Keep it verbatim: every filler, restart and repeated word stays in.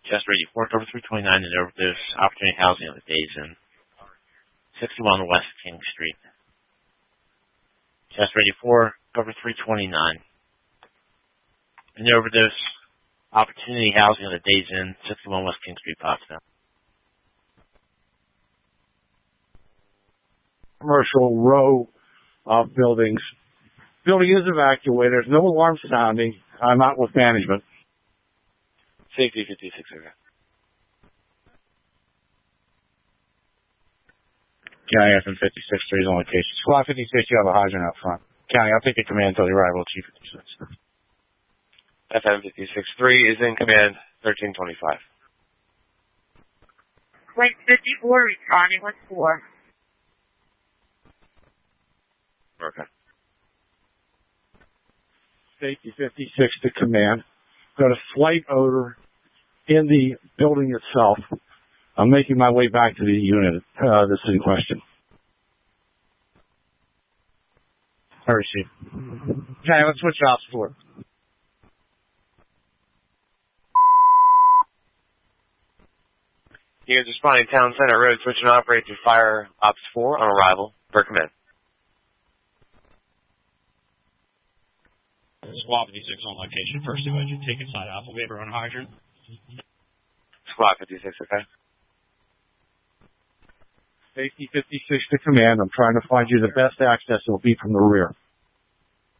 Chest ready four, cover three twenty-nine, and overdose opportunity housing on the Days Inn. sixty-one West King Street. Chest ready four, cover three twenty-nine. And overdose opportunity housing on the Days Inn, sixty-one West King Street, Potsdam. Commercial row of buildings. Building is evacuated. There's no alarm sounding. I'm out with management. Safety fifty-six, okay. County F M fifty-six, three is on location. Squad fifty-six, you have a hydrant out front. County, I'll take your command until the arrival of Chief fifty-six. F M fifty-six, three is in command, thirteen twenty-five. Flight fifty-four, responding with four. Okay. Safety fifty-six to command. Got a slight odor in the building itself. I'm making my way back to the unit uh, that's in question. I receive. Okay, let's switch ops for. Units responding Town Center Road, switch and operate to Fire Ops four on arrival. Per command. Squad fifty-six on location. First evacuate, take inside Alpha Weber on hydrant. Squad fifty-six, okay. Safety fifty-six to command. I'm trying to find you the best access. It will be from the rear.